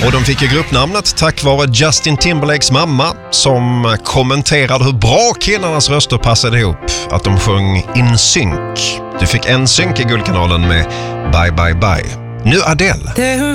Och de fick ju gruppnamnet tack vare Justin Timberlakes mamma som kommenterade hur bra killarnas röster passade ihop. Att de sjöng In Sync. Du fick En Sync i Guldkanalen med Bye Bye Bye. Nu Adele.